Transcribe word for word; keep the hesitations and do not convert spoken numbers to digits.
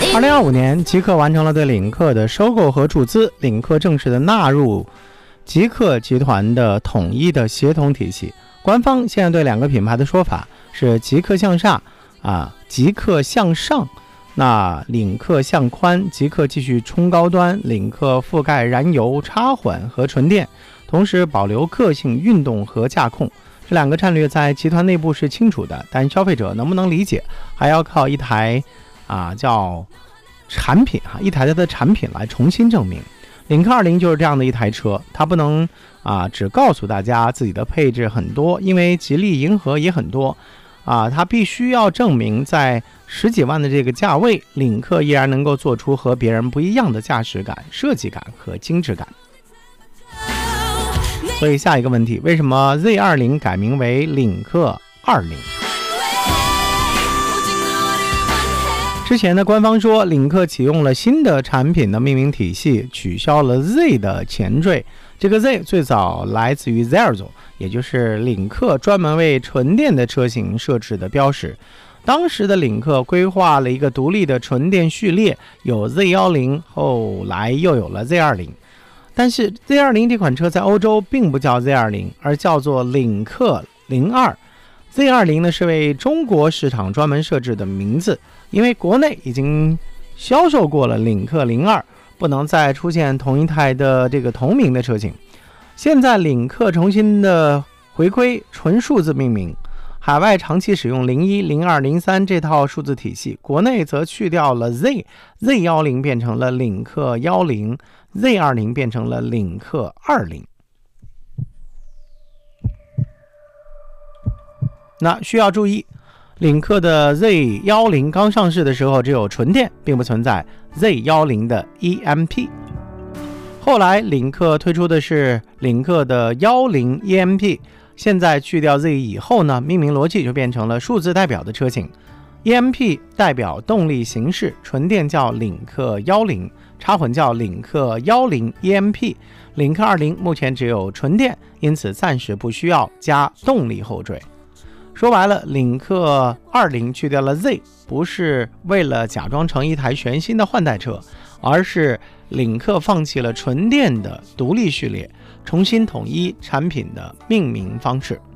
二零二五年，极氪完成了对领克的收购和注资，领克正式的纳入极氪集团的统一的协同体系。官方现在对两个品牌的说法是极氪向下啊，极氪向上。那领克向宽，极氪继续冲高端，领克覆盖燃油、插混和纯电，同时保留个性、运动和驾控。这两个战略在集团内部是清楚的，但消费者能不能理解，还要靠一台啊叫产品哈、啊，一台它的产品来重新证明。领克二零就是这样的一台车，它不能啊只告诉大家自己的配置很多，因为吉利、银河也很多啊，它必须要证明在十几万的这个价位，领克依然能够做出和别人不一样的驾驶感、设计感和精致感。所以下一个问题，为什么 Z 二十 改名为领克二零？之前的官方说，领克启用了新的产品的命名体系，取消了 Z 的前缀。这个 Z 最早来自于 Zerzo， 也就是领克专门为纯电的车型设置的标识。当时的领克规划了一个独立的纯电序列，有 Z 十， 后来又有了 Z 二十。但是 Z 二十 这款车在欧洲并不叫 Z 二十， 而叫做领克零二。Z 二十 呢是为中国市场专门设置的名字，因为国内已经销售过了领克零二，不能再出现同一台的这个同名的车型。现在领克重新的回归纯数字命名，海外长期使用零一、零二、零三这套数字体系，国内则去掉了 Z， Z 十 变成了领克十 ，Z 二十 变成了领克二十。那需要注意，领克的 Z 十 刚上市的时候只有纯电，并不存在 Z 十 的 E M P。 后来领克推出的是领克的十 E M P， 现在去掉 Z 以后呢，命名逻辑就变成了数字代表的车型。 E M P 代表动力形式，纯电叫领克十，插混叫领克十 E M P。 领克二十目前只有纯电，因此暂时不需要加动力后缀。说白了，领克二十去掉了 Z， 不是为了假装成一台全新的换代车，而是领克放弃了纯电的独立序列，重新统一产品的命名方式。